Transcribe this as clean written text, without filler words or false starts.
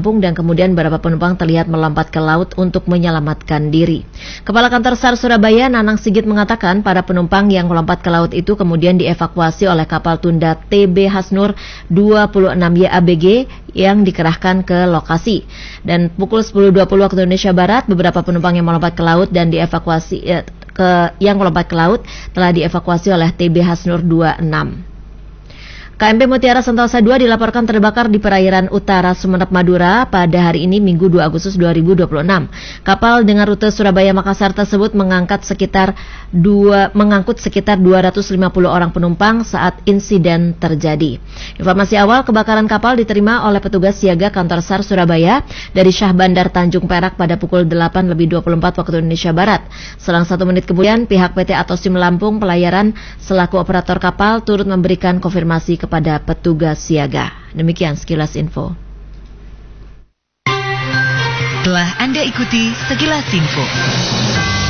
Lampung dan kemudian beberapa penumpang terlihat melompat ke laut untuk menyelamatkan diri. Kepala Kantor SAR Surabaya, Nanang Sigit, mengatakan para penumpang yang melompat ke laut itu kemudian dievakuasi oleh kapal tunda TB Hasnur 26 YABG yang dikerahkan ke lokasi. Dan pukul 10.20 waktu Indonesia Barat, beberapa penumpang yang melompat ke laut dan dievakuasi telah dievakuasi oleh TB Hasnur 26. KMP Mutiara Sentosa II dilaporkan terbakar di perairan utara Sumeneb, Madura pada hari ini Minggu 2 Agustus 2026. Kapal dengan rute Surabaya Makassar tersebut mengangkut sekitar 250 orang penumpang saat insiden terjadi. Informasi awal kebakaran kapal diterima oleh petugas siaga Kantor SAR Surabaya dari Syah Bandar Tanjung Perak pada pukul 8.24 waktu Indonesia Barat. Selang 1 menit kemudian pihak PT Atosim Lampung Pelayaran selaku operator kapal turut memberikan konfirmasi kepada petugas siaga. Demikian sekilas info. Telah Anda ikuti sekilas info.